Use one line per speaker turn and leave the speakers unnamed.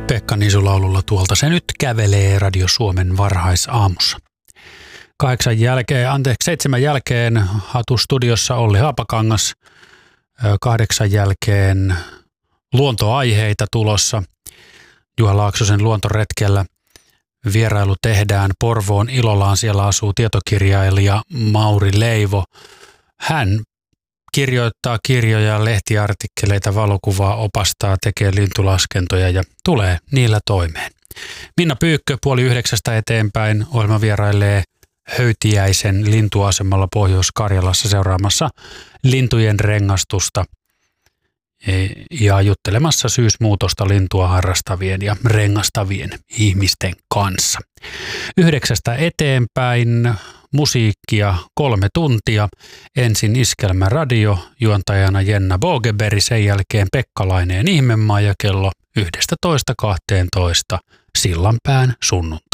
Pekka Nisu-laululla Tuolta se nyt kävelee Radio Suomen varhaisaamussa. 7 jälkeen Hatu-studiossa Olli Haapakangas. 8 jälkeen luontoaiheita tulossa. Juha Laaksosen luontoretkellä vierailu tehdään Porvoon Ilolaan. Siellä asuu tietokirjailija Mauri Leivo. Hän kirjoittaa kirjoja, lehtiartikkeleita, valokuvaa, opastaa, tekee lintulaskentoja ja tulee niillä toimeen. Minna Pyykkö 8:30 eteenpäin. Ohjelma vierailee Höytiäisen lintuasemalla Pohjois-Karjalassa seuraamassa lintujen rengastusta ja juttelemassa syysmuutosta lintua harrastavien ja rengastavien ihmisten kanssa. 9 eteenpäin musiikkia 3 tuntia. Ensin Iskelmä Radio, juontajana Jenna Bogeberg, sen jälkeen Pekka Laineen Ihmemaa ja kello 11:12 Sillanpään sunnuntai.